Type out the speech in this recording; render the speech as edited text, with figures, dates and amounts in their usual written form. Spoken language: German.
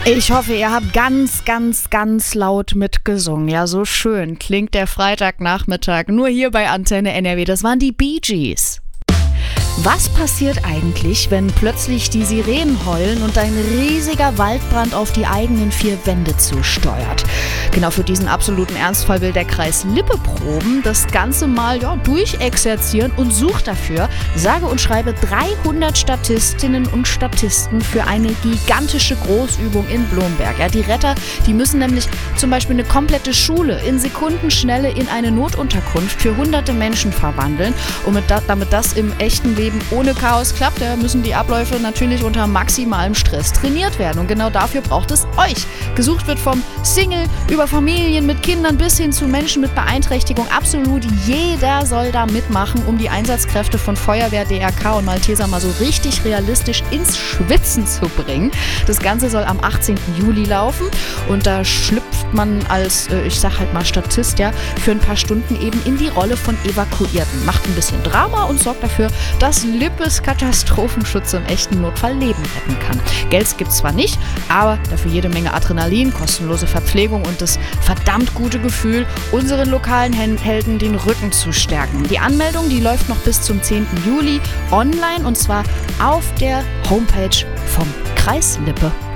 Ich hoffe, ihr habt ganz, ganz, ganz laut mitgesungen. Ja, so schön klingt der Freitagnachmittag nur hier bei Antenne NRW. Das waren die Bee Gees. Was passiert eigentlich, wenn plötzlich die Sirenen heulen und ein riesiger Waldbrand auf die eigenen vier Wände zusteuert? Genau für diesen absoluten Ernstfall will der Kreis Lippe proben, das Ganze mal durchexerzieren und sucht dafür, sage und schreibe 300 Statistinnen und Statisten für eine gigantische Großübung in Blomberg. Ja, die Retter, die müssen nämlich zum Beispiel eine komplette Schule in Sekundenschnelle in eine Notunterkunft für hunderte Menschen verwandeln. Und damit das im echten Leben ohne Chaos klappt, müssen die Abläufe natürlich unter maximalem Stress trainiert werden. Und genau dafür braucht es euch. Gesucht wird vom Single über Familien mit Kindern bis hin zu Menschen mit Beeinträchtigung. Absolut jeder soll da mitmachen, um die Einsatzkräfte von Feuerwehr, DRK und Malteser mal so richtig realistisch ins Schwitzen zu bringen. Das Ganze soll am 18. Juli laufen und da schlüpft man als, ich sag halt mal Statist, für ein paar Stunden eben in die Rolle von Evakuierten. Macht ein bisschen Drama und sorgt dafür, dass Lippes Katastrophenschutz im echten Notfall Leben retten kann. Geld gibt's zwar nicht, aber dafür jede Menge Adrenalin, kostenlose Verpflegung und das verdammt gute Gefühl, unseren lokalen Helden den Rücken zu stärken. Die Anmeldung, die läuft noch bis zum 10. Juli online und zwar auf der Homepage vom Kreis Lippe.